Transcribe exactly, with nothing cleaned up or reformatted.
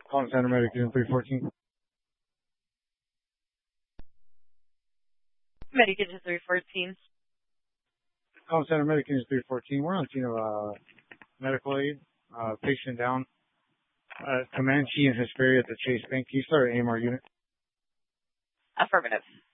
Calling Center Medic in three fourteen. Medication three fourteen. Calling Center Medic in three fourteen. We're on scene of uh, medical aid. Uh, patient down. Uh, Comanche and Hesperia at the Chase Bank. Can you start an A M R unit? Affirmative.